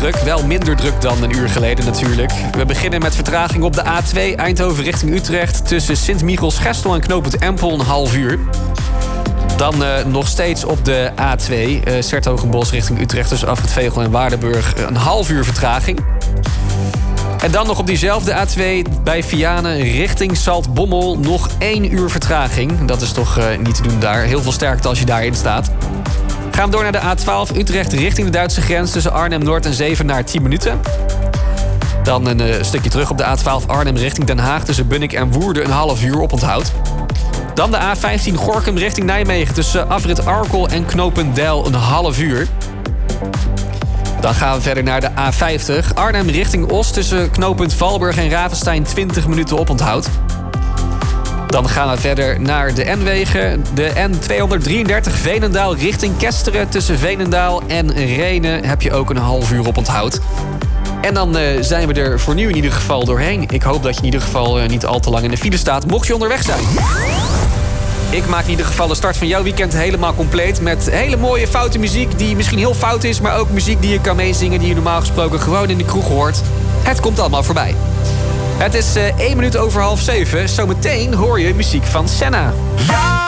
druk. Wel minder druk dan een uur geleden natuurlijk. We beginnen met vertraging op de A2 Eindhoven richting Utrecht. Tussen Sint-Michiels-Gestel en knooppunt Empel een half uur. Dan nog steeds op de A2 Sertogenbosch richting Utrecht. Tussen Afrit Veghel en Waardenburg een half uur vertraging. En dan nog op diezelfde A2 bij Vianen richting Zaltbommel nog 1 uur vertraging. Dat is toch niet te doen daar. Heel veel sterkte als je daarin staat. Gaan we door naar de A12 Utrecht richting de Duitse grens. Tussen Arnhem-Noord en Zevenaar 10 minuten. Dan een stukje terug op de A12 Arnhem richting Den Haag. Tussen Bunnik en Woerden een half uur op onthoud. Dan de A15 Gorinchem richting Nijmegen. Tussen Afrit Arkel en knooppunt Deil een half uur. Dan gaan we verder naar de A50. Arnhem richting Os tussen knooppunt Valburg en Ravenstein 20 minuten op onthoud. Dan gaan we verder naar de N-wegen. De N233 Veenendaal richting Kesteren. Tussen Veenendaal en Rhenen heb je ook een half uur op onthoud. En dan zijn we er voor nu in ieder geval doorheen. Ik hoop dat je in ieder geval niet al te lang in de file staat, mocht je onderweg zijn. Ik maak in ieder geval de start van jouw weekend helemaal compleet. Met hele mooie foute muziek die misschien heel fout is, maar ook muziek die je kan meezingen, die je normaal gesproken gewoon in de kroeg hoort. Het komt allemaal voorbij. Het is 1 minuut over 6:30. Zometeen hoor je muziek van Senna. Ja!